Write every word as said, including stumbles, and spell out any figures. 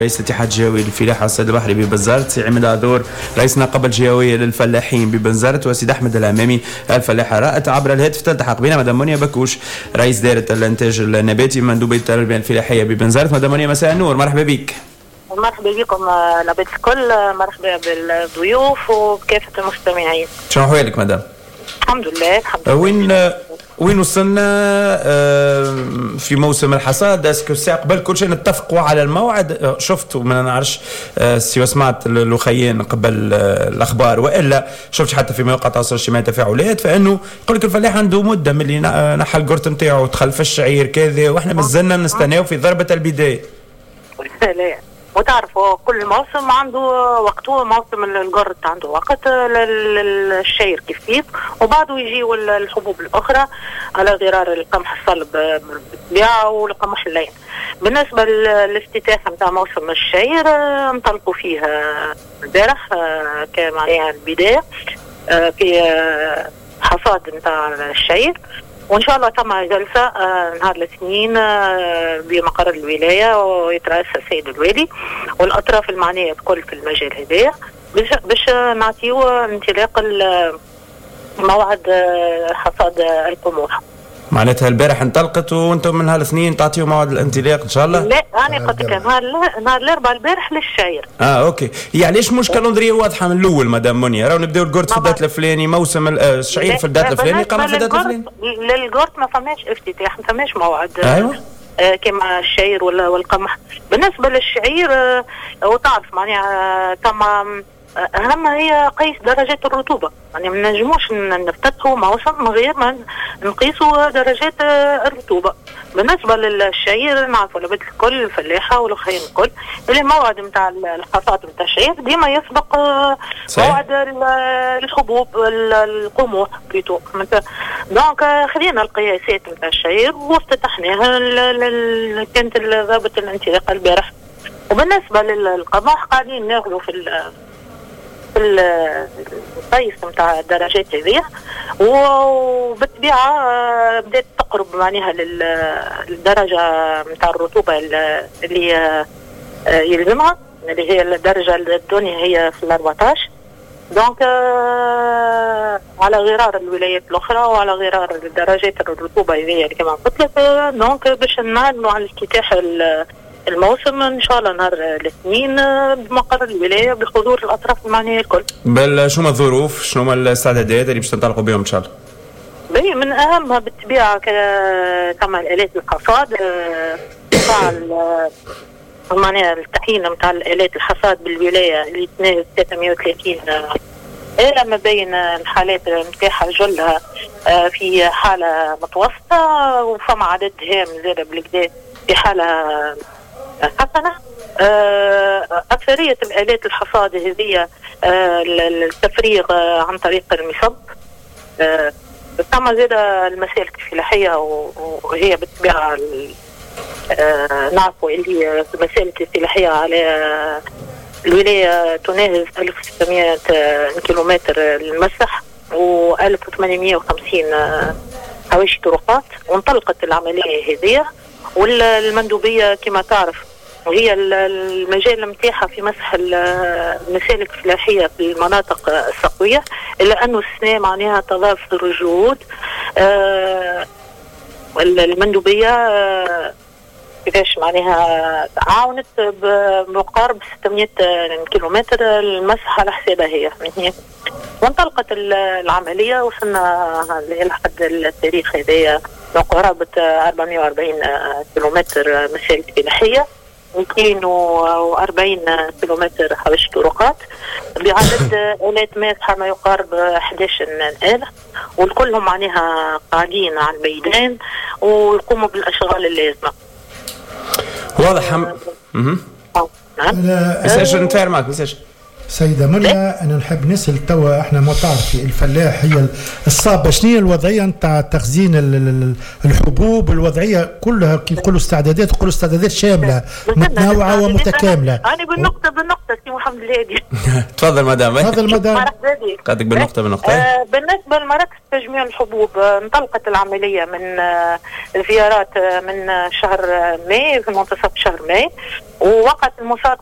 رئيس الاتحاد الجهوي للفلاحة والصيد البحري ببنزرت، سي عماد عذور رئيس النقابة الجهوية للفلاحين ببنزرت، وسيد أحمد العمامي الفلاحة رائد. عبر الهاتف تلتحق بنا مدام منيا بكوش رئيس دائرة الإنتاج النباتي مندوبية التربية الفلاحية ببنزرت. مدام منيا مساء النور، مرحبا بك. مرحبا بكم لبيت الكل، مرحبا بالضيوف وبكافة المستمعين. شنو أحوالك مدام؟ الحمد لله الحمد لله. وين وين وصلنا في موسم الحصاد؟ اسكو الساعه قبل كل شيء نتفقوا على الموعد؟ شفت وما نعرفش سي سمعت الاخيين قبل الاخبار والا شفت حتى في مواقع التواصل الاجتماعي تفاعلات، فانه يقول لك الفلاح عنده مده من اللي نحى القرط نتاعو ودخل في الشعير كذا، واحنا مازلنا نستناو في ضربه البدايه. لا وتعرفوا كل موسم عنده وقته، موسم القرط عنده وقت للشعير كيف كيف، وبعده يجيوا الحبوب الاخرى على غرار القمح الصلب بالطبيعه والقمح اللين. بالنسبه للافتتاح نتاع موسم الشعير انطلقوا فيها البارح كمعناها البدايه في حصاد نتاع الشعير، وان شاء الله تم جلسه آه نهار الاثنين آه بمقر الولايه ويترأسها السيد الوالي والاطراف المعنيه الكل في المجال هذايا باش نعطيو انطلاق موعد آه حصاد القمح. معناتها البارح انطلقت وانتم من هالاثنين تعطيوا موعد الانطلاق ان شاء الله؟ لا انا قلت لك نهار نهار الاربعاء البارح للشعير. اه اوكي، يعني ليش مش كالندريه واضحه من الاول مدام منيا؟ راهو نبداو القرط في الدات الفلاني، موسم الشعير في الدات الفلاني، قمح في الدات الفلاني. للقرط ما فماش افتتاح، ما فماش موعد. ايوه آه كما الشعير ولا والقمح. بالنسبه للشعير آه وتعرف معناها تم أهم هي قيس درجات الرطوبة، يعني ما نجموش نفتتحوا موسم من غير ما نقيسوا درجات الرطوبة. بالنسبة للشعير نعرفوا لبيت الكل الفلاحة والأخرين الكل اللي موعد نتاع الحصاد نتاع الشعير ديما يسبق موعد الحبوب القمح بليتو. دونك خلينا القياسات نتاع الشعير وافتتحناها، كانت ضابط الانطلاق البارح. وبالنسبة للقمح قاعدين ناخذوا في في القيس نتاع الدرجات هذه، وبالطبيعه بدات تقرب معناها للدرجه نتاع الرطوبه اللي يلزمها، اللي هي الدرجه الدنيا هي في الأربعطاش. دونك على غرار الولايات الاخرى وعلى غرار درجات الرطوبه هذه اللي كما قلت لك، دونك باش نعلنوا على افتتاح الموسم ان شاء الله نهار الاثنين بمقر الولايه بحضور الاطراف المعنيه الكل. بل شنو الظروف، شنو الاستعدادات اللي باش تنطلقوا بهم ان شاء الله؟ بي من اهمها بالطبيعه كما الالات الحصاد، قطاع معناها التحيين نتاع الالات الحصاد بالولايه اللي تناهز ثلاثمئة وثلاثين آلة، ما بين الحالات نتاعها جلها في حاله متوسطه وفما عدد هام زاد بالكدا في حاله حسنة. أكثرية الآلات الحصاد هذه التفريغ عن طريق المصب، ثم زاد المسالك الفلاحية وهي بالطبيعة نعرفوا اللي المسالك الفلاحية على الولاية تناهز ألف وستمئة كيلومتر المسح و ألف وثمانمئة وخمسين حواشي طرقات، وانطلقت العملية هذه. والمندوبية كما تعرف وهي المجال نتاعها في مسح المسالك الفلاحية في المناطق السقوية، إلا أنه السنة معناها تضافر الجهود. آه المندوبية آه كيفاش معناها تعاونت بمقارب ستمئة كيلومتر المسح على حسابها هي، وانطلقت العملية. وصلنا لحد التاريخ هذايا بقرابة أربعمئة وأربعين كيلومتر مسالك فلاحية، مئتين وأربعين كيلومتر حواشي طرقات بعدد آلات ماسحة ما يقارب أحد عشر آلة، والكلهم معناها قاعدين على الميدان ويقوموا بالأشغال اللازمة. واضح. هم اها مساج نتفاعل معك مساج سيدة منى أنا نحب نسأل توا احنا ما تعرفي الفلاح هي الصعبة شنو الوضعية نتاع تخزين الحبوب الوضعية كلها كي يقولوا استعدادات وكل استعدادات شاملة متنوعة ومتكاملة. أنا بالنقطة بالنقطة سي محمد الهادي. تفضل مدام. تفضل مدام. قدك بالنقطة بالنقطة. آه بالنسبة لمراكز تجميع الحبوب انطلقت العملية من آه الزيارات آه من شهر ماي في منتصف شهر ماي، ووقعت المصادقة